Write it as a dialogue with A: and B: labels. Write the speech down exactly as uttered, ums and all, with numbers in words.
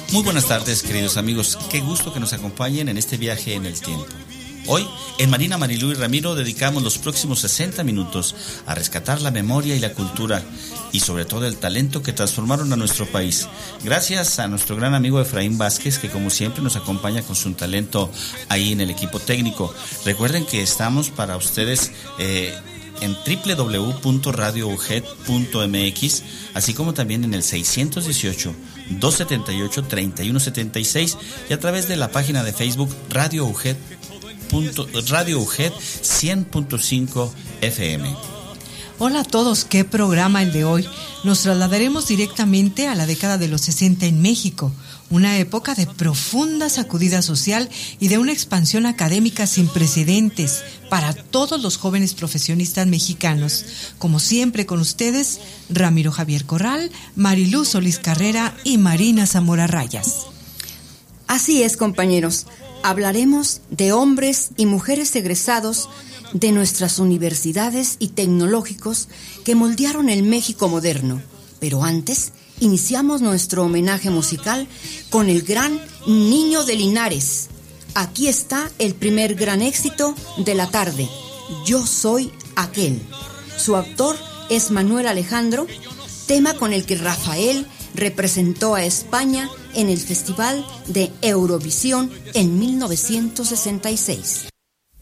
A: Muy buenas tardes, queridos amigos. Qué gusto que nos acompañen en este viaje en el tiempo. Hoy, en Marina, Marilú y Ramiro, dedicamos los próximos sesenta minutos a rescatar la memoria y la cultura y sobre todo el talento que transformaron a nuestro país. Gracias a nuestro gran amigo Efraín Vázquez, que como siempre nos acompaña con su talento ahí en el equipo técnico. Recuerden que estamos para ustedes eh, en doble u doble u doble u punto radio u g e d punto m x, así como también en el seiscientos dieciocho, doscientos setenta y ocho, treinta y uno setenta y seis y a través de la página de Facebook Radio U G E D. Radio U G E D cien punto cinco F M.
B: Hola a todos, ¿qué programa el de hoy? Nos trasladaremos directamente a la década de los sesenta en México, una época de profunda sacudida social y de una expansión académica sin precedentes para todos los jóvenes profesionistas mexicanos. Como siempre con ustedes, Ramiro Javier Corral, Marilú Solís Carrera y Marina Zamora Rayas.
C: Así es, compañeros. Hablaremos de hombres y mujeres egresados de nuestras universidades y tecnológicos que moldearon el México moderno. Pero antes, iniciamos nuestro homenaje musical con el gran Niño de Linares. Aquí está el primer gran éxito de la tarde, Yo Soy Aquel. Su autor es Manuel Alejandro, tema con el que Rafael representó a España en el Festival de Eurovisión en mil novecientos sesenta y seis.